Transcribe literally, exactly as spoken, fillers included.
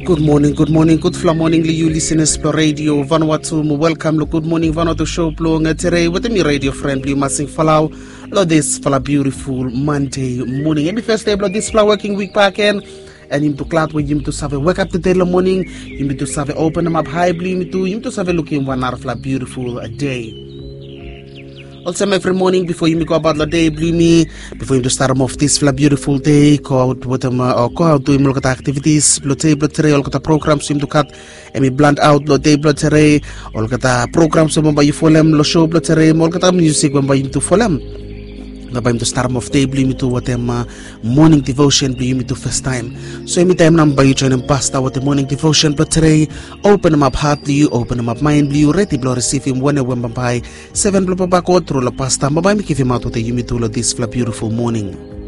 Good morning, good morning, good fla morning, you listeners to radio Vanuatu. Welcome, lo good morning, Vanuatu show blowing today with me radio friend, Blue Massing Falau. Lo this for a beautiful Monday morning. And the first day of this fla working week back in. And you to cloud with you to have a wake up today in the morning. You to have open them up high, blue to you to have a looking one hour for a beautiful day. Also, every morning before you go about the day, blue me, before you to start them off this for a beautiful day, go out with them or go out doing look at activities, blood table today, all the programs seem to cut, and we blend out blood table today, all the programs when by you follow them, lo show blood today, all the music when by you to follow them. By to start off day, blue me to what them morning devotion, blue me to first time. So, every time I'm by you joining pastor with the morning devotion, but today, open them up heart to you, open them up mind, blue, ready, blow, receive him when I went by seven blow back out through the pastor, but by me give him out with the you me to this beautiful morning.